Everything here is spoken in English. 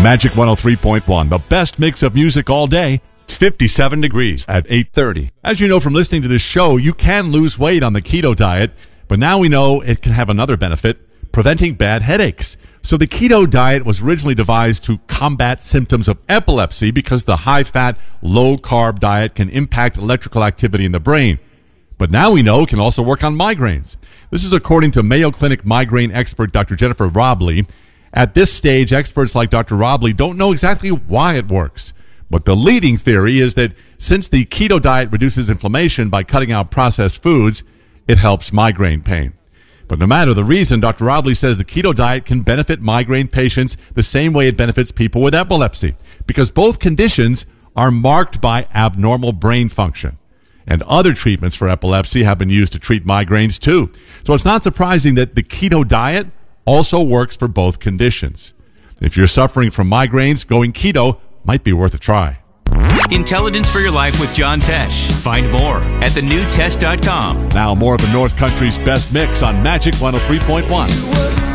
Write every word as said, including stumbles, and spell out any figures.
Magic one oh three point one, the best mix of music all day. It's fifty-seven degrees at eight thirty. As you know from listening to this show, you can lose weight on the keto diet, but now we know it can have another benefit, preventing bad headaches. So the keto diet was originally devised to combat symptoms of epilepsy because the high-fat, low-carb diet can impact electrical activity in the brain. But now we know it can also work on migraines. This is according to Mayo Clinic migraine expert Doctor Jennifer Robley. At this stage, experts like Doctor Robley don't know exactly why it works. But the leading theory is that since the keto diet reduces inflammation by cutting out processed foods, it helps migraine pain. But no matter the reason, Doctor Robley says the keto diet can benefit migraine patients the same way it benefits people with epilepsy, because both conditions are marked by abnormal brain function. And other treatments for epilepsy have been used to treat migraines too. So it's not surprising that the keto diet also works for both conditions. If you're suffering from migraines, going keto might be worth a try. Intelligence for Your Life with John Tesh. Find more at the new tesh dot com. Now more of the North Country's best mix on Magic one oh three point one.